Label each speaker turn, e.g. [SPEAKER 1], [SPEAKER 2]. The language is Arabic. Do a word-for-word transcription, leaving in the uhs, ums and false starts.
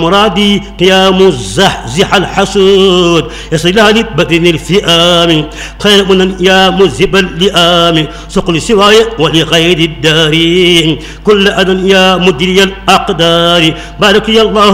[SPEAKER 1] مرادي قيام الزحزح الحسود يصلها بدن الفئام خير من يا مذهب اللئام سقل سواي ولغير الدارين كل أذى يا مدري الأقدار بارك يا الله